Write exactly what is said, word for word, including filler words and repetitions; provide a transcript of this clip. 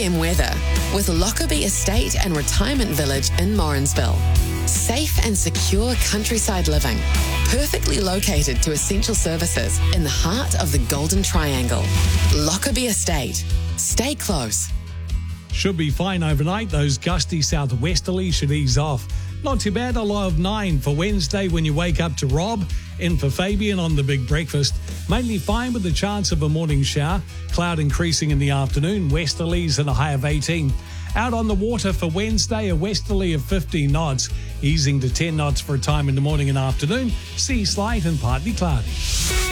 m weather with Lockerbie Estate and Retirement Village in Morrinsville. Safe and secure countryside living, perfectly located to essential services in the heart of the Golden Triangle. Lockerbie Estate. Stay close. Should be fine overnight. Those gusty southwesterlies should ease off. Not too bad, a low of nine for Wednesday when you wake up to Rob. In for Fabian on the Big Breakfast. Mainly fine with the chance of a morning shower. Cloud increasing in the afternoon. Westerlies and a high of eighteen. Out on the water for Wednesday, a westerly of fifteen knots. Easing to ten knots for a time in the morning and afternoon. Sea slight and partly cloudy.